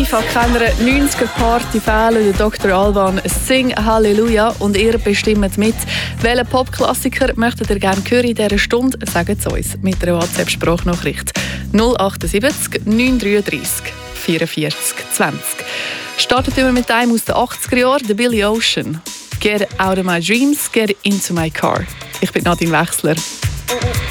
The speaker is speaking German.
einfach keiner 90er-Party fehlen. Der Dr. Alban «Sing Halleluja» und ihr bestimmt mit. Welchen Popklassiker möchtet ihr gerne hören in dieser Stunde? Sagt es uns mit einer WhatsApp-Sprachnachricht 078 933 44 20. Startet wir mit einem aus den 80er Jahren, der Billy Ocean. «Get out of my dreams, get into my car». Ich bin Nadine Wechsler.